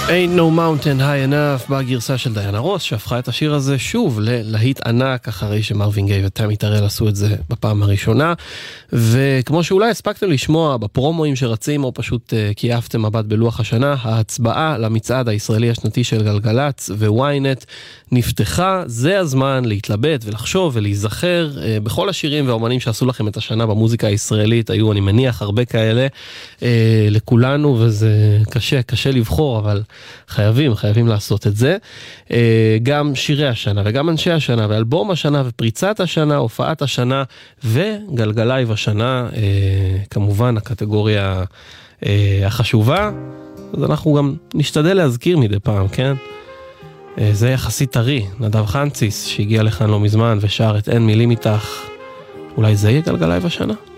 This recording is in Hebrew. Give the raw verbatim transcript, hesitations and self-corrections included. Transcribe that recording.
Ain't no mountain high enough בגרסה של דיינה רוס, שהפכה את השיר הזה שוב ללהיט ענק, אחרי שמרווין גיי וטמי טרל עשו את זה בפעם הראשונה. וכמו שאולי הספקתם לשמוע בפרומואים שרצים, או פשוט uh, קייפתם מבט בלוח השנה, ההצבעה למצעד הישראלי השנתי של גלגלץ וויינט נפתחה. זה הזמן להתלבט ולחשוב ולהיזכר uh, בכל השירים והאומנים שעשו לכם את השנה במוזיקה הישראלית. היו, אני מניח, הרבה כאלה uh, לכולנו, וזה קשה, קשה לבחור, אבל חייבים, חייבים לעשות את זה. גם שירי השנה וגם אנשי השנה ואלבום השנה ופריצת השנה, הופעת השנה וגלגלייב השנה, כמובן הקטגוריה החשובה. אז אנחנו גם נשתדל להזכיר מדי פעם, כן? זה יחסית טרי, נדב חנציס שהגיע לכאן לא מזמן ושר את אין מילים איתך. אולי זה יהיה גלגלייב השנה?